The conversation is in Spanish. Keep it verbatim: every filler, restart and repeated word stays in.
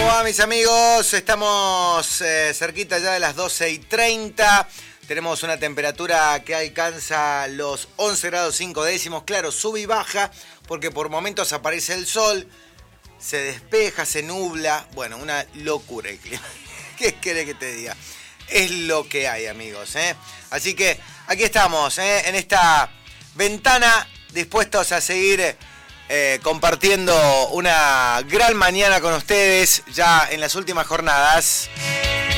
va, mis amigos? Estamos eh, cerquita ya de las doce y treinta. Tenemos una temperatura que alcanza los once grados cinco décimos. Claro, sube y baja porque por momentos aparece el sol, se despeja, se nubla. Bueno, una locura el clima. ¿Qué querés que te diga? Es lo que hay, amigos, ¿eh? Así que aquí estamos, ¿eh? En esta ventana, dispuestos a seguir eh, compartiendo una gran mañana con ustedes ya en las últimas jornadas.